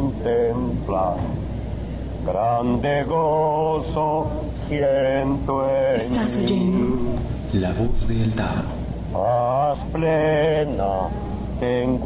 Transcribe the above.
contemplar. Grande gozo siento en ¿Estás oyendo? La voz del Tao. paz plena tengo.